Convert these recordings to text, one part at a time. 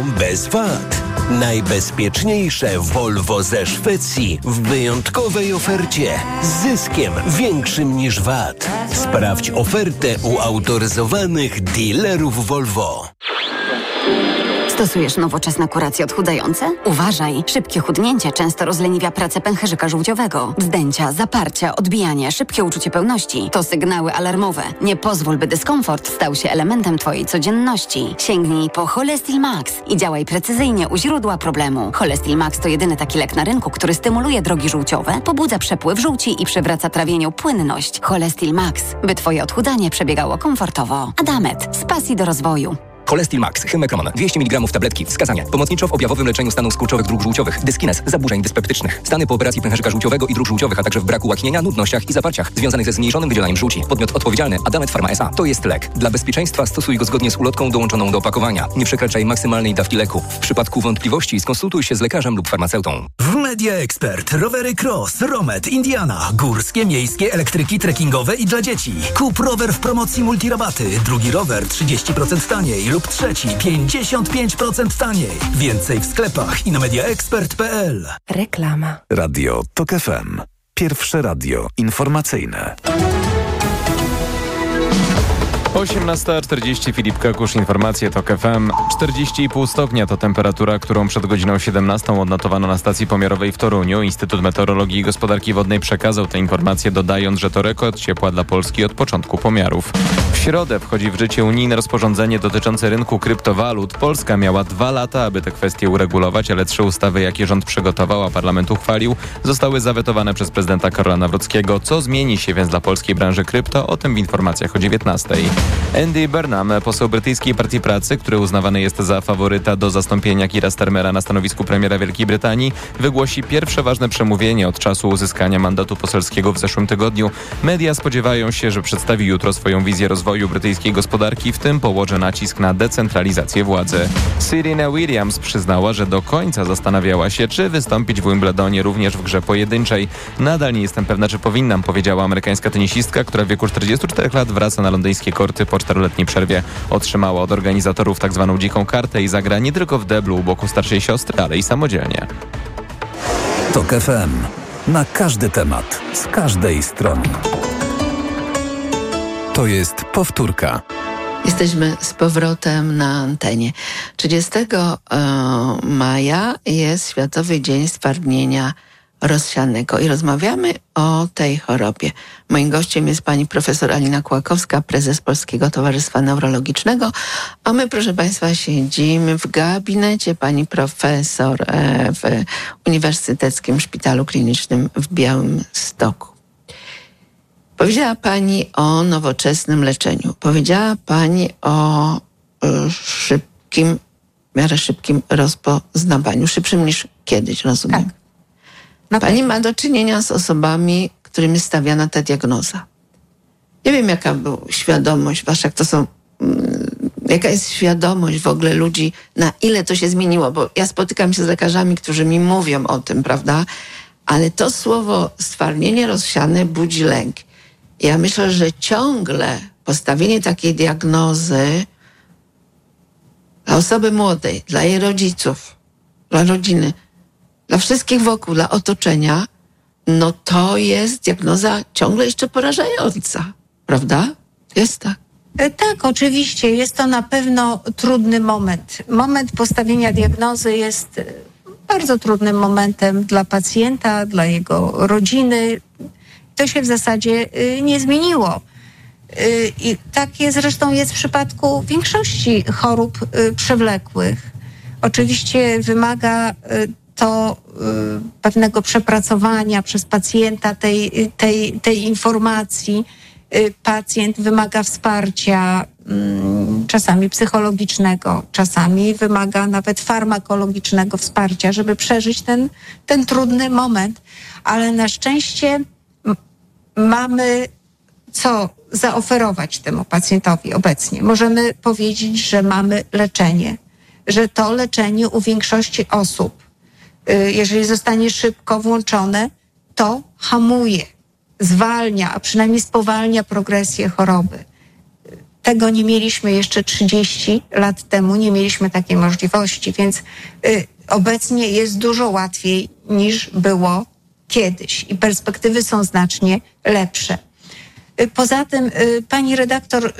Bez VAT. Najbezpieczniejsze Volvo ze Szwecji w wyjątkowej ofercie z zyskiem większym niż VAT. Sprawdź ofertę u autoryzowanych dealerów Volvo. Stosujesz nowoczesne kuracje odchudzające? Uważaj! Szybkie chudnięcie często rozleniwia pracę pęcherzyka żółciowego. Wzdęcia, zaparcia, odbijanie, szybkie uczucie pełności to sygnały alarmowe. Nie pozwól, by dyskomfort stał się elementem Twojej codzienności. Sięgnij po Cholestil Max i działaj precyzyjnie u źródła problemu. Cholestil Max to jedyny taki lek na rynku, który stymuluje drogi żółciowe, pobudza przepływ żółci i przywraca trawieniu płynność. Cholestil Max, by Twoje odchudzanie przebiegało komfortowo. Adamet, z pasji do rozwoju. Cholestil Max, Hymekron, 200 mg tabletki. Wskazania. Pomocniczo w objawowym leczeniu stanów skurczowych dróg żółciowych, dyskines, zaburzeń dyspeptycznych. Stany po operacji pęcherzyka żółciowego i dróg żółciowych, a także w braku łaknienia, nudnościach i zaparciach związanych ze zmniejszonym wydzielaniem żółci. Podmiot odpowiedzialny Adamet Pharma S.A. To jest lek. Dla bezpieczeństwa stosuj go zgodnie z ulotką dołączoną do opakowania. Nie przekraczaj maksymalnej dawki leku. W przypadku wątpliwości skonsultuj się z lekarzem lub farmaceutą. W Media Expert rowery Cross, Romet, Indiana, górskie, miejskie, elektryki, trekkingowe i dla dzieci. Kup rower w promocji multirabaty. Drugi rower 30% taniej lub trzeci 55% taniej. Więcej w sklepach i na mediaexpert.pl. Reklama. Radio TOK FM. Pierwsze radio informacyjne. 18:40, Filip Kakusz, informacje TOK FM. 40,5 stopnia to temperatura, którą przed godziną 17 odnotowano na stacji pomiarowej w Toruniu. Instytut Meteorologii i Gospodarki Wodnej przekazał tę informację, dodając, że to rekord ciepła dla Polski od początku pomiarów. W środę wchodzi w życie unijne rozporządzenie dotyczące rynku kryptowalut. Polska miała 2 lata, aby te kwestie uregulować, ale 3 ustawy, jakie rząd przygotował, a parlament uchwalił, zostały zawetowane przez prezydenta Karola Nawrockiego. Co zmieni się więc dla polskiej branży krypto? O tym w informacjach o 19:00. Andy Burnham, poseł brytyjskiej Partii Pracy, który uznawany jest za faworyta do zastąpienia Keira Starmera na stanowisku premiera Wielkiej Brytanii, wygłosi pierwsze ważne przemówienie od czasu uzyskania mandatu poselskiego w zeszłym tygodniu. Media spodziewają się, że przedstawi jutro swoją wizję rozwoju brytyjskiej gospodarki, w tym położy nacisk na decentralizację władzy. Serena Williams przyznała, że do końca zastanawiała się, czy wystąpić w Wimbledonie również w grze pojedynczej. Nadal nie jestem pewna, czy powinnam, powiedziała amerykańska tenisistka, która w wieku 44 lat wraca na londyńskie korty po 4-letniej przerwie. Otrzymała od organizatorów tzw. dziką kartę i zagra nie tylko w deblu u boku starszej siostry, ale i samodzielnie. TOK FM. Na każdy temat, z każdej strony. To jest powtórka. Jesteśmy z powrotem na antenie. 30 maja jest Światowy Dzień Stwardnienia Rozsianego i rozmawiamy o tej chorobie. Moim gościem jest pani profesor Alina Kłakowska, prezes Polskiego Towarzystwa Neurologicznego, a my, proszę państwa, siedzimy w gabinecie pani profesor w Uniwersyteckim Szpitalu Klinicznym w Białymstoku. Powiedziała pani o nowoczesnym leczeniu. Powiedziała pani o w miarę szybkim rozpoznawaniu, szybszym niż kiedyś, rozumiem. Tak. Pani ma do czynienia z osobami, którym jest stawiana ta diagnoza. Nie wiem, jaka była świadomość wasza, jaka jest świadomość w ogóle ludzi, na ile to się zmieniło, bo ja spotykam się z lekarzami, którzy mi mówią o tym, prawda? Ale to słowo stwardnienie rozsiane budzi lęk. Ja myślę, że ciągle postawienie takiej diagnozy dla osoby młodej, dla jej rodziców, dla rodziny, dla wszystkich wokół, dla otoczenia, no to jest diagnoza ciągle jeszcze porażająca, prawda? Jest tak. Tak, oczywiście. Jest to na pewno trudny moment. Moment postawienia diagnozy jest bardzo trudnym momentem dla pacjenta, dla jego rodziny. To się w zasadzie nie zmieniło. I takie zresztą jest w przypadku większości chorób przewlekłych. Oczywiście wymaga to pewnego przepracowania przez pacjenta tej informacji. Pacjent wymaga wsparcia, czasami psychologicznego, czasami wymaga nawet farmakologicznego wsparcia, żeby przeżyć ten trudny moment. Ale na szczęście mamy co zaoferować temu pacjentowi obecnie. Możemy powiedzieć, że mamy leczenie, że to leczenie u większości osób, jeżeli zostanie szybko włączone, to hamuje, zwalnia, a przynajmniej spowalnia progresję choroby. Tego nie mieliśmy jeszcze 30 lat temu, nie mieliśmy takiej możliwości, więc obecnie jest dużo łatwiej niż było kiedyś i perspektywy są znacznie lepsze. Poza tym, pani redaktor,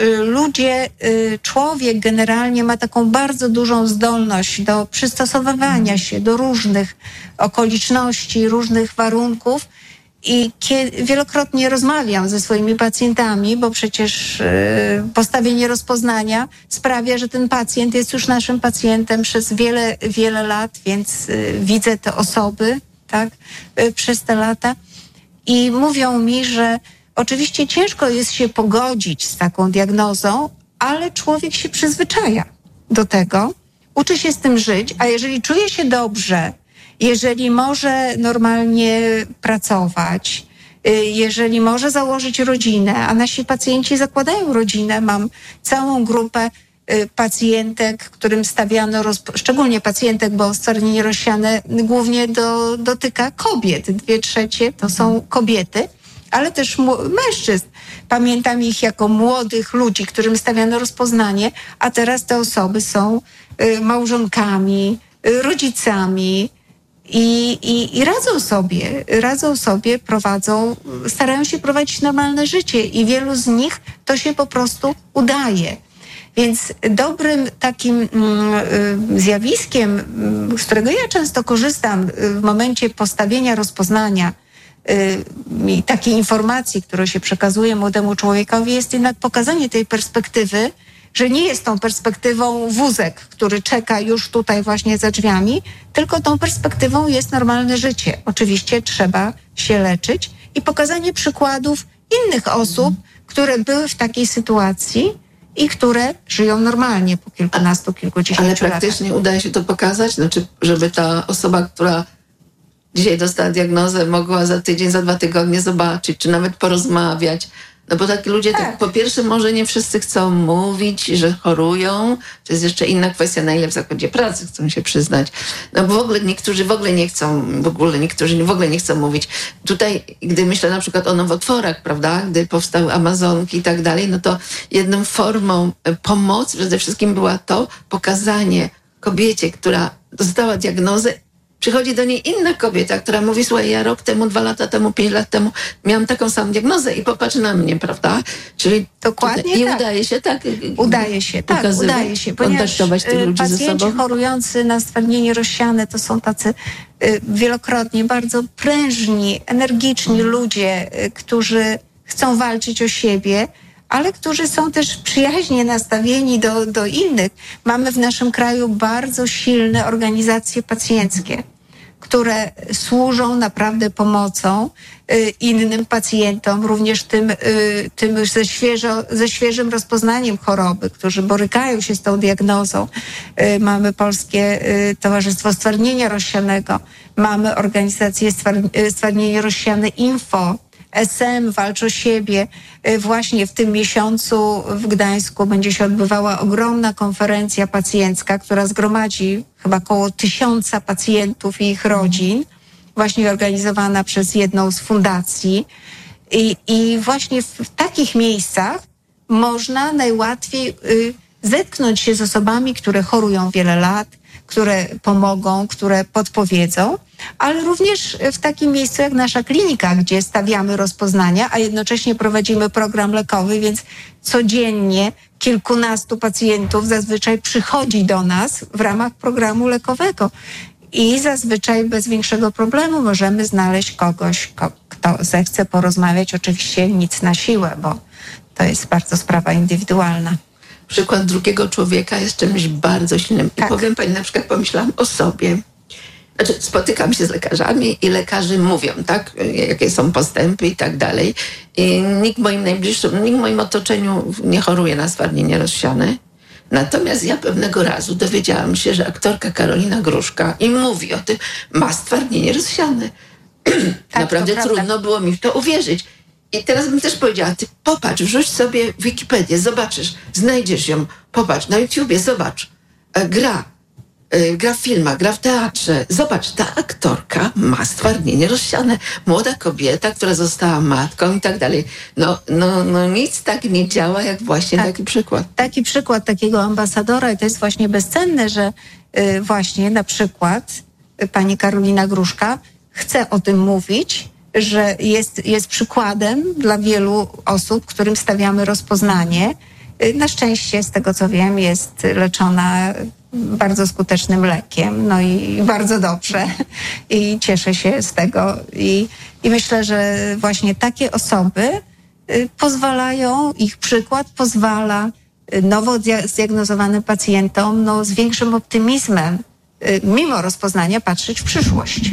człowiek generalnie ma taką bardzo dużą zdolność do przystosowywania się do różnych okoliczności, różnych warunków i wielokrotnie rozmawiam ze swoimi pacjentami, bo przecież postawienie rozpoznania sprawia, że ten pacjent jest już naszym pacjentem przez wiele, wiele lat, więc widzę te osoby, tak, przez te lata i mówią mi, że oczywiście ciężko jest się pogodzić z taką diagnozą, ale człowiek się przyzwyczaja do tego, uczy się z tym żyć, a jeżeli czuje się dobrze, jeżeli może normalnie pracować, jeżeli może założyć rodzinę, a nasi pacjenci zakładają rodzinę, mam całą grupę pacjentek, którym stawiano, szczególnie pacjentek, bo stwardnienie rozsiane głównie dotyka kobiet, 2/3 to są kobiety, ale też mężczyzn. Pamiętam ich jako młodych ludzi, którym stawiano rozpoznanie, a teraz te osoby są małżonkami, rodzicami i radzą sobie, starają się prowadzić normalne życie i wielu z nich to się po prostu udaje. Więc dobrym takim zjawiskiem, z którego ja często korzystam w momencie postawienia rozpoznania, i takiej informacji, którą się przekazuje młodemu człowiekowi, jest jednak pokazanie tej perspektywy, że nie jest tą perspektywą wózek, który czeka już tutaj właśnie za drzwiami, tylko tą perspektywą jest normalne życie. Oczywiście trzeba się leczyć i pokazanie przykładów innych osób, które były w takiej sytuacji i które żyją normalnie po kilkunastu, kilkudziesięciu latach. Ale praktycznie udaje się to pokazać? Znaczy, żeby ta osoba, która dzisiaj dostała diagnozę, mogła za tydzień, za 2 tygodnie zobaczyć, czy nawet porozmawiać. No bo takie ludzie, tak, po pierwsze może nie wszyscy chcą mówić, że chorują. To jest jeszcze inna kwestia, na ile w zakładzie pracy chcą się przyznać. No bo w ogóle niektórzy niektórzy w ogóle nie chcą mówić. Tutaj, gdy myślę na przykład o nowotworach, prawda, gdy powstały Amazonki i tak dalej, no to jedną formą pomocy przede wszystkim była to pokazanie kobiecie, która dostała diagnozę, przychodzi do niej inna kobieta, która mówi, słuchaj, ja rok temu, 2 lata temu, 5 lat temu miałam taką samą diagnozę i popatrz na mnie, prawda? Czyli dokładnie i tak. Udaje się, tak? Udaje się, kontaktować tych ludzi ze sobą. Pacjenci chorujący na stwardnienie rozsiane to są tacy wielokrotnie bardzo prężni, energiczni ludzie, którzy chcą walczyć o siebie, ale którzy są też przyjaźnie nastawieni do innych. Mamy w naszym kraju bardzo silne organizacje pacjenckie, które służą naprawdę pomocą innym pacjentom, również tym ze świeżym rozpoznaniem choroby, którzy borykają się z tą diagnozą. Mamy Polskie Towarzystwo Stwardnienia Rozsianego, mamy organizację Stwardnienie Rozsiane Info, SM, Walcz o siebie. Właśnie w tym miesiącu w Gdańsku będzie się odbywała ogromna konferencja pacjencka, która zgromadzi chyba około 1000 pacjentów i ich rodzin, właśnie organizowana przez jedną z fundacji. I właśnie w takich miejscach można najłatwiej zetknąć się z osobami, które chorują wiele lat, które pomogą, które podpowiedzą, ale również w takim miejscu jak nasza klinika, gdzie stawiamy rozpoznania, a jednocześnie prowadzimy program lekowy, więc codziennie kilkunastu pacjentów zazwyczaj przychodzi do nas w ramach programu lekowego. I zazwyczaj bez większego problemu możemy znaleźć kogoś, kto zechce porozmawiać. Oczywiście nic na siłę, bo to jest bardzo sprawa indywidualna. Przykład drugiego człowieka jest czymś bardzo silnym. Tak. I powiem pani, na przykład pomyślałam o sobie. Znaczy, spotykam się z lekarzami i lekarze mówią, tak, jakie są postępy i tak dalej. I nikt w moim otoczeniu nie choruje na stwardnienie rozsiane. Natomiast ja pewnego razu dowiedziałam się, że aktorka Karolina Gruszka i mówi o tym, ma stwardnienie rozsiane. Tak, naprawdę trudno było mi w to uwierzyć. I teraz bym też powiedziała, ty popatrz, wrzuć sobie Wikipedię, zobaczysz, znajdziesz ją, popatrz, na YouTubie, zobacz, gra. gra w filmach, gra w teatrze. Zobacz, ta aktorka ma stwardnienie rozsiane. Młoda kobieta, która została matką i tak dalej. No nic tak nie działa, jak właśnie taki przykład. Taki przykład takiego ambasadora i to jest właśnie bezcenne, że właśnie na przykład pani Karolina Gruszka chce o tym mówić, że jest przykładem dla wielu osób, którym stawiamy rozpoznanie. Na szczęście, z tego co wiem, jest leczona bardzo skutecznym lekiem, no i bardzo dobrze i cieszę się z tego i myślę, że właśnie takie osoby pozwalają, ich przykład pozwala nowo zdiagnozowanym pacjentom z większym optymizmem, mimo rozpoznania, patrzeć w przyszłość.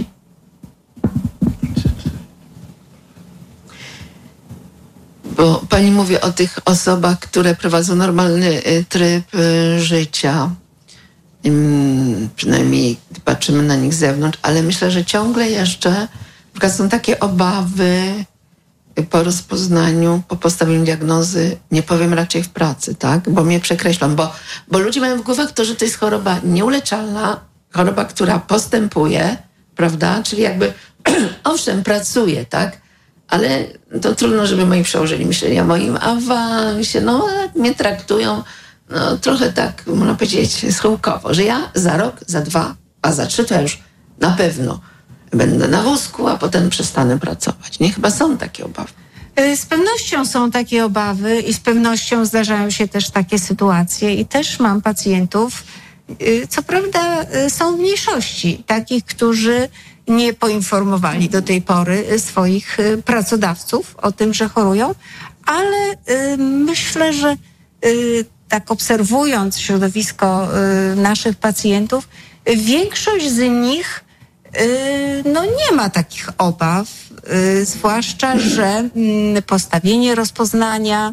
Bo pani mówi o tych osobach, które prowadzą normalny tryb życia. Przynajmniej patrzymy na nich z zewnątrz, ale myślę, że ciągle jeszcze są takie obawy po rozpoznaniu, po postawieniu diagnozy, nie powiem raczej w pracy, tak? Bo mnie przekreślą, bo ludzie mają w głowach to, że to jest choroba nieuleczalna, choroba, która postępuje, prawda? Czyli jakby, owszem, pracuje, tak? Ale to trudno, żeby moi przełożyli myśleli o moim awansie, mnie traktują trochę tak, można powiedzieć, schyłkowo, że ja za rok, za 2, a za 3 to ja już na pewno będę na wózku, a potem przestanę pracować. Nie, chyba są takie obawy. Z pewnością są takie obawy i z pewnością zdarzają się też takie sytuacje i też mam pacjentów, co prawda są w mniejszości, takich, którzy nie poinformowali do tej pory swoich pracodawców o tym, że chorują, ale myślę, że tak obserwując środowisko naszych pacjentów, większość z nich nie ma takich obaw, zwłaszcza, że postawienie rozpoznania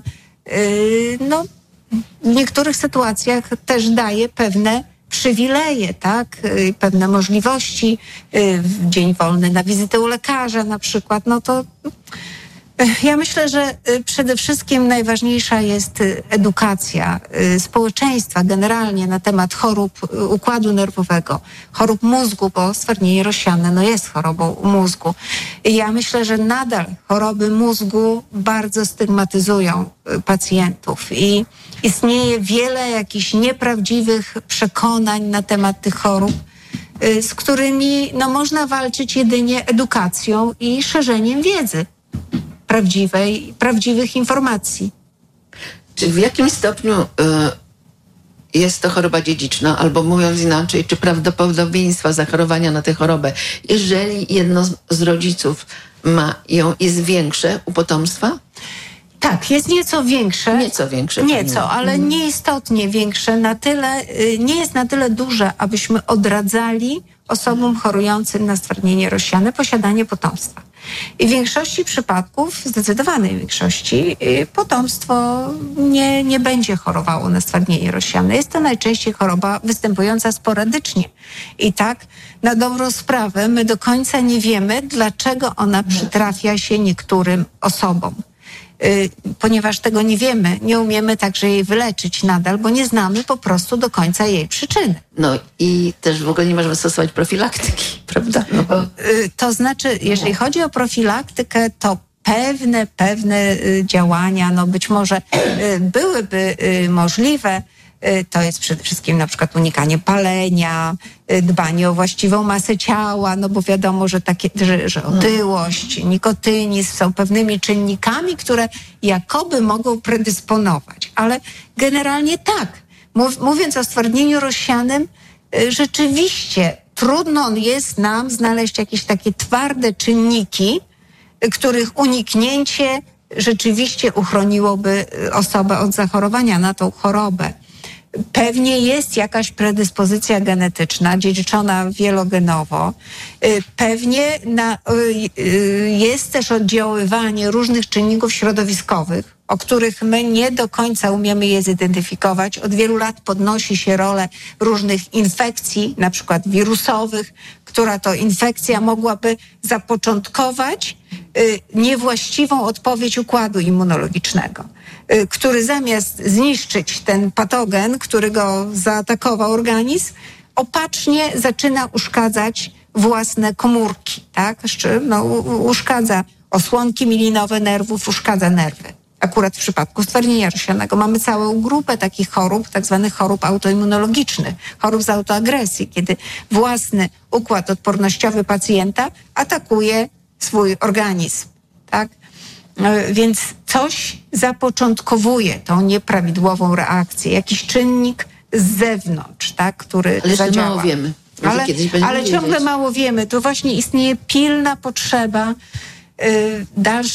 w niektórych sytuacjach też daje pewne przywileje, tak? Pewne możliwości, dzień wolny na wizytę u lekarza na przykład, to ja myślę, że przede wszystkim najważniejsza jest edukacja społeczeństwa generalnie na temat chorób układu nerwowego, chorób mózgu, bo stwardnienie rozsiane jest chorobą mózgu. Ja myślę, że nadal choroby mózgu bardzo stygmatyzują pacjentów i istnieje wiele jakichś nieprawdziwych przekonań na temat tych chorób, z którymi można walczyć jedynie edukacją i szerzeniem wiedzy prawdziwych informacji. Czy w jakim stopniu jest to choroba dziedziczna, albo mówiąc inaczej, czy prawdopodobieństwa zachorowania na tę chorobę, jeżeli jedno z rodziców ma ją, jest większe u potomstwa? Tak, jest nieco większe. Nieco, ale nieistotnie większe. Nie jest na tyle duże, abyśmy odradzali osobom chorującym na stwardnienie rozsiane posiadanie potomstwa. I w większości przypadków, zdecydowanej większości, potomstwo nie będzie chorowało na stwardnienie rozsiane. Jest to najczęściej choroba występująca sporadycznie. I tak, na dobrą sprawę, my do końca nie wiemy, dlaczego ona przytrafia się niektórym osobom. Ponieważ tego nie wiemy, nie umiemy także jej wyleczyć nadal, bo nie znamy po prostu do końca jej przyczyny. I też w ogóle nie możemy stosować profilaktyki, prawda? To znaczy, jeżeli chodzi o profilaktykę, to pewne działania, być może byłyby możliwe. To jest przede wszystkim na przykład unikanie palenia, dbanie o właściwą masę ciała, bo wiadomo, że otyłość, nikotynizm są pewnymi czynnikami, które jakoby mogą predysponować. Ale generalnie tak. Mówiąc o stwardnieniu rozsianym, rzeczywiście trudno jest nam znaleźć jakieś takie twarde czynniki, których uniknięcie rzeczywiście uchroniłoby osobę od zachorowania na tą chorobę. Pewnie jest jakaś predyspozycja genetyczna, dziedziczona wielogenowo. Pewnie jest też oddziaływanie różnych czynników środowiskowych, o których my nie do końca umiemy je zidentyfikować. Od wielu lat podnosi się rolę różnych infekcji, na przykład wirusowych, która to infekcja mogłaby zapoczątkować niewłaściwą odpowiedź układu immunologicznego, który zamiast zniszczyć ten patogen, który go zaatakował organizm, opacznie zaczyna uszkadzać własne komórki, tak? Uszkadza osłonki milinowe nerwów, uszkadza nerwy. Akurat w przypadku stwardnienia rozsianego mamy całą grupę takich chorób, tak zwanych chorób autoimmunologicznych, chorób z autoagresji, kiedy własny układ odpornościowy pacjenta atakuje swój organizm, tak? Więc coś zapoczątkowuje tą nieprawidłową reakcję, jakiś czynnik z zewnątrz, tak, który zadziała. Mało wiemy. Ale ciągle mało wiemy. Tu właśnie istnieje pilna potrzeba dalszej